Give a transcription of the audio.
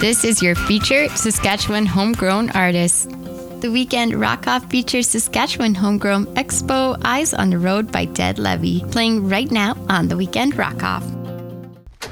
This is your featured Saskatchewan homegrown artist. The Weekend Rock-Off features Saskatchewan homegrown Expo Eyes on the Road by Dead Levy, playing right now on The Weekend Rock-Off.